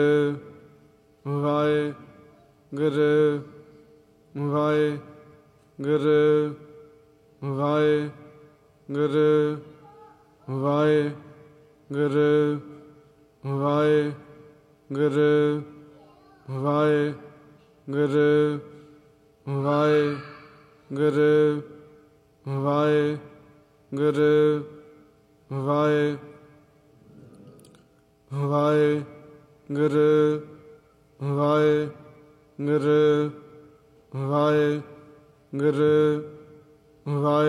Waheguru Waheguru Waheguru Waheguru Waheguru Waheguru Waheguru Waheguru Waheguru Waheguru Waheguru ਵਾਹਿ